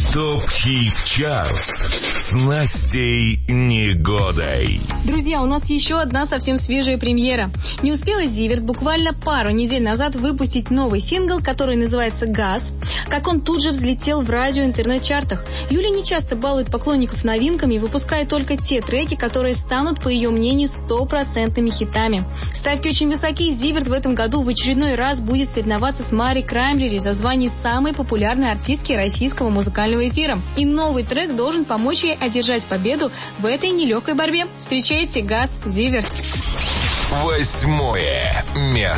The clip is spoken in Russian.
ТОП-хит-чарт с Настей Негодой. Друзья, у нас еще одна совсем свежая премьера. Не успела Зиверт буквально пару недель назад выпустить новый сингл, который называется «Газ», как он тут же взлетел в радио- и интернет-чартах. Юля не часто балует поклонников новинками и выпускает только те треки, которые станут, по ее мнению, 100% хитами. Ставки очень высоки, Зиверт в этом году в очередной раз будет соревноваться с Мари Краймбрери за звание самой популярной артистки российского музыкального эфира. И новый трек должен помочь ей одержать победу в этой нелегкой борьбе. Встречайте «Газ», Зиверт. 8 место.